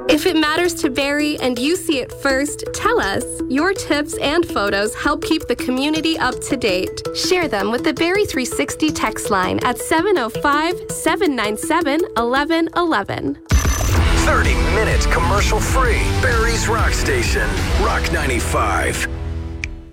If it matters to Barrie and you see it first, tell us. Your tips and photos help keep the community up to date. Share them with the Barrie 360 text line at 705-797-1111. 30 minutes commercial free. Barrie's Rock Station. Rock 95.